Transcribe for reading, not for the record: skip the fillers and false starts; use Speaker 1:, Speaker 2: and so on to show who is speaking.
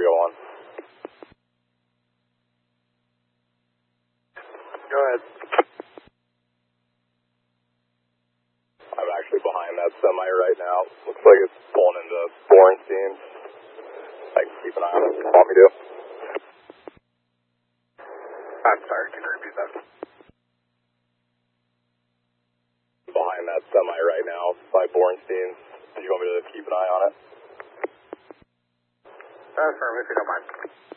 Speaker 1: 301. Go ahead. I'm actually behind that semi right now. Looks like it's pulling into Borenstein. I can keep an eye on it if you want me to. I'm sorry, can you repeat that? Behind that semi right now by Borenstein. Did you want me to keep an eye on it?
Speaker 2: Affirm, if you don't mind.